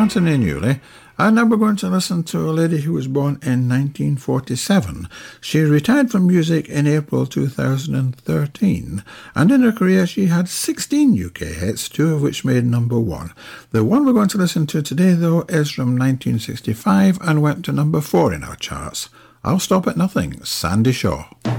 Anthony Newley. And now we're going to listen to a lady who was born in 1947. She retired from music in April 2013, and in her career she had 16 UK hits, 2 of which made number 1. The one we're going to listen to today, though, is from 1965 and went to number 4 in our charts. I'll Stop at Nothing, Sandy Shaw.